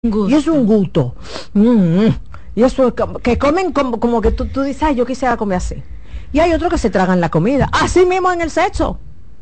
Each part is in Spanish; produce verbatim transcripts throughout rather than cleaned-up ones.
Gusto. Y es un gusto. Mm, y eso es como, que comen como, como que tú, tú dices, ay, yo quisiera comer así. Y hay otros que se tragan la comida. Así mismo en el sexo.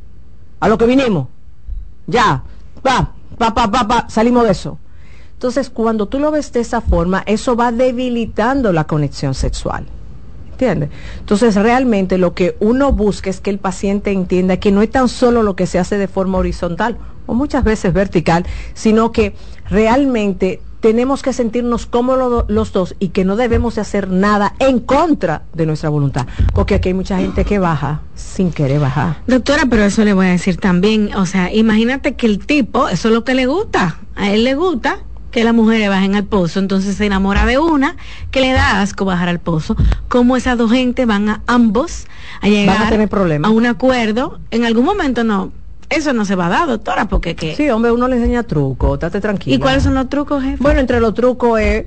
A lo que vinimos. Ya. Pa, pa, pa, pa, pa, salimos de eso. Entonces, cuando tú lo ves de esa forma, eso va debilitando la conexión sexual. ¿Entiendes? Entonces, realmente lo que uno busca es que el paciente entienda que no es tan solo lo que se hace de forma horizontal o muchas veces vertical, sino que realmente tenemos que sentirnos cómodos los dos y que no debemos de hacer nada en contra de nuestra voluntad, porque aquí hay mucha gente que baja sin querer bajar. Doctora, pero eso le voy a decir también, o sea, imagínate que el tipo, eso es lo que le gusta, a él le gusta que las mujeres bajen al pozo, entonces se enamora de una que le da asco bajar al pozo. Como esas dos gente van a ambos a llegar van a tener problemas, a un acuerdo, en algún momento no, eso no se va a dar, doctora, porque que sí, hombre, uno le enseña trucos, estate tranquila. ¿Y cuáles son los trucos, jefe? Bueno, entre los trucos es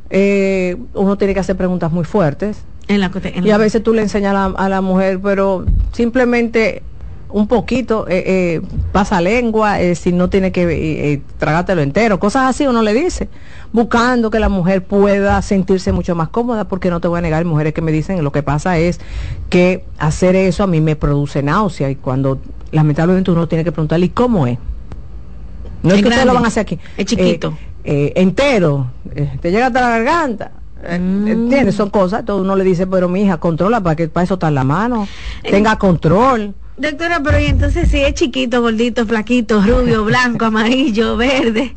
eh, uno tiene que hacer preguntas muy fuertes en la, en y a veces tú le enseñas a la, a la mujer, pero simplemente un poquito, eh, eh, pasa lengua, eh, si no tiene que eh, eh, tragártelo entero, cosas así uno le dice, buscando que la mujer pueda sentirse mucho más cómoda, porque no te voy a negar, mujeres que me dicen, lo que pasa es que hacer eso a mí me produce náusea, y cuando lamentablemente uno tiene que preguntarle, ¿y cómo es? No es, es que ustedes lo van a hacer aquí. Es chiquito. Eh, eh, entero, eh, te llega hasta la garganta. Eh, mm. ¿Entiendes? Son cosas, todo uno le dice, pero mi hija, controla, para que para eso está en la mano, eh. tenga control. Doctora, pero y entonces si es chiquito, gordito, flaquito, rubio, blanco, amarillo, verde,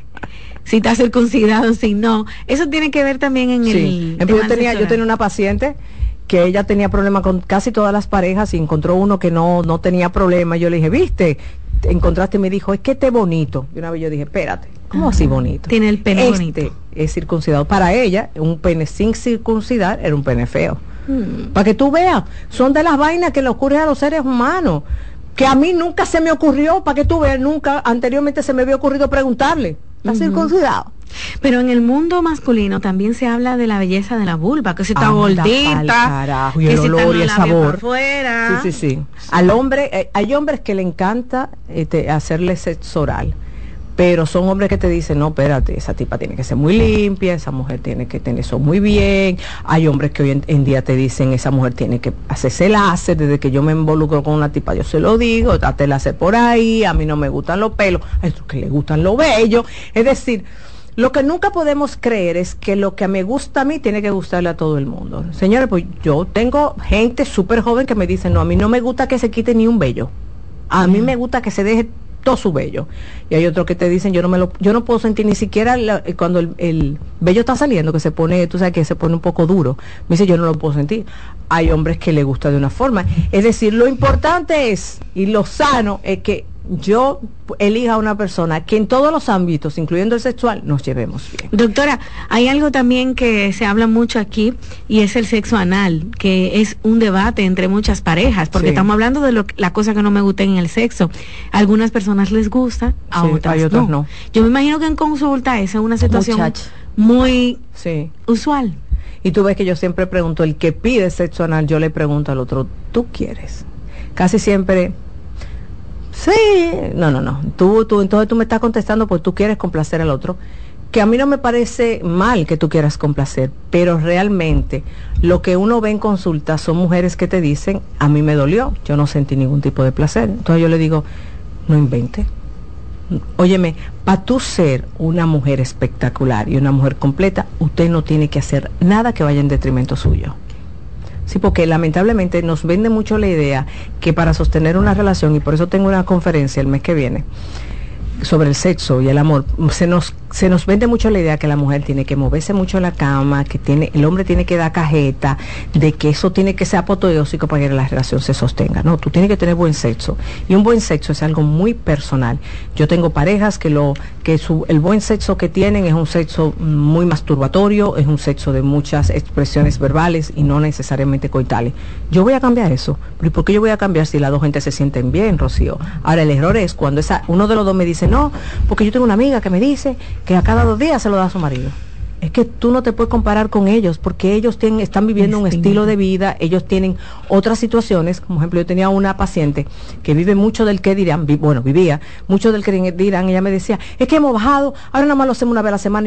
si está circuncidado, si no, eso tiene que ver también en sí. el... Yo tenía, yo tenía una paciente que ella tenía problemas con casi todas las parejas y encontró uno que no, no tenía problema. Yo le dije, ¿viste? Encontraste, y me dijo, es que este bonito. Y una vez yo dije, espérate, ¿cómo Ajá. así bonito? Tiene el pene este bonito. Es circuncidado. Para ella, un pene sin circuncidar era un pene feo. Hmm. Para que tú veas, son de las vainas que le ocurren a los seres humanos, que a mí nunca se me ocurrió, para que tú veas, nunca anteriormente se me había ocurrido preguntarle, ¿está uh-huh. circuncidado? Pero en el mundo masculino también se habla de la belleza de la vulva, que si está Anda gordita, carajo, y que el si olor y el sabor. Afuera. Sí, sí, sí. Al hombre, eh, hay hombres que le encanta este, hacerle sexo oral, pero son hombres que te dicen, no, espérate, esa tipa tiene que ser muy limpia, esa mujer tiene que tener eso muy bien. Hay hombres que hoy en, en día te dicen, esa mujer tiene que hacerse láser, desde que yo me involucro con una tipa, yo se lo digo, date láser por ahí, a mí no me gustan los pelos, a estos que le gustan los bellos. Es decir, lo que nunca podemos creer es que lo que me gusta a mí tiene que gustarle a todo el mundo. Señores, pues yo tengo gente súper joven que me dice, no, a mí no me gusta que se quite ni un vello, a mí me gusta que se deje todo su vello. Y hay otros que te dicen, yo no me lo, yo no puedo sentir ni siquiera la, cuando el, el vello está saliendo, que se pone, tú sabes que se pone un poco duro. Me dice, yo no lo puedo sentir. Hay hombres que le gusta de una forma. Es decir, lo importante es, y lo sano, es que yo elija a una persona que en todos los ámbitos, incluyendo el sexual, nos llevemos bien. Doctora, hay algo también que se habla mucho aquí y es el sexo anal, que es un debate entre muchas parejas, porque sí. estamos hablando de lo, la cosa que no me gusta en el sexo. A algunas personas les gusta, a sí, otras, hay otras no. no. Yo me imagino que en consulta esa es una situación Muchacha. muy sí. usual. Y tú ves que yo siempre pregunto, el que pide sexo anal, yo le pregunto al otro, ¿tú quieres? Casi siempre... Sí, no, no, no, tú, tú, entonces tú me estás contestando porque tú quieres complacer al otro, que a mí no me parece mal que tú quieras complacer, pero realmente lo que uno ve en consulta son mujeres que te dicen, a mí me dolió, yo no sentí ningún tipo de placer, entonces yo le digo, no invente, óyeme, para tú ser una mujer espectacular y una mujer completa, usted no tiene que hacer nada que vaya en detrimento suyo. Sí, porque lamentablemente nos vende mucho la idea que para sostener una relación, y por eso tengo una conferencia el mes que viene sobre el sexo y el amor, se nos se nos vende mucho la idea que la mujer tiene que moverse mucho en la cama, que tiene el hombre tiene que dar cajeta, de que eso tiene que ser apoteósico para que la relación se sostenga. No, tú tienes que tener buen sexo, y un buen sexo es algo muy personal. Yo tengo parejas que lo que su el buen sexo que tienen es un sexo muy masturbatorio, es un sexo de muchas expresiones verbales y no necesariamente coitales. Yo voy a cambiar eso, pero ¿por qué yo voy a cambiar si las dos gentes se sienten bien, Rocío? Ahora el error es cuando esa uno de los dos me dice, no, porque yo tengo una amiga que me dice que a cada dos días se lo da a su marido. es que tú no te puedes comparar con ellos, porque ellos tienen, están viviendo un estilo de vida, ellos tienen otras situaciones. Como ejemplo, yo tenía una paciente que vive mucho del que dirán, vi, bueno, vivía mucho del que dirán, ella me decía, es que hemos bajado, ahora nada más lo hacemos una vez a la semana.